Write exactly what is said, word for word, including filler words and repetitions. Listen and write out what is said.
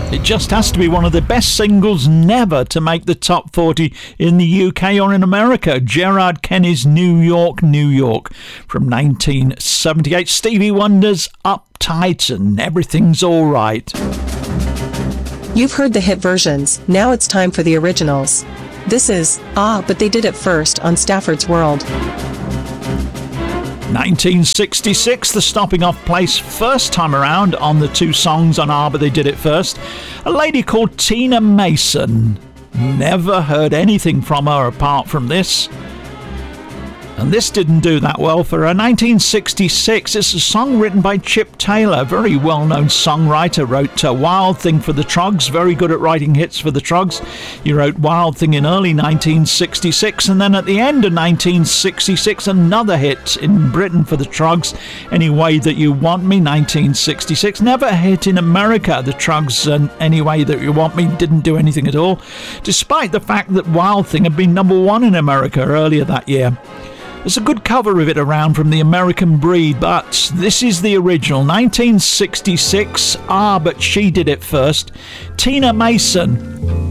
It just has to be one of the best singles never to make the top forty in the U K or in America. Gerard Kenny's New York, New York from nineteen seventy-eight. Stevie Wonder's Uptight and Everything's Alright. You've heard the hit versions, now it's time for the originals. This is Ah, But They Did It First on Stafford's World. nineteen sixty-six, the stopping off place first time around on the two songs on Ah, But They Did It First. A lady called Tina Mason. Never heard anything from her apart from this. And this didn't do that well for her. nineteen sixty-six, it's a song written by Chip Taylor, very well-known songwriter. Wrote uh, Wild Thing for the Troggs, very good at writing hits for the Troggs. He wrote Wild Thing in early nineteen sixty-six, and then at the end of nineteen sixty-six, another hit in Britain for the Troggs, Any Way That You Want Me, nineteen sixty-six. Never a hit in America. The Troggs, uh, Any Way That You Want Me, didn't do anything at all, despite the fact that Wild Thing had been number one in America earlier that year. There's a good cover of it around from the American Breed, but this is the original. nineteen sixty-six, Ah, But She Did It First. Tina Mason.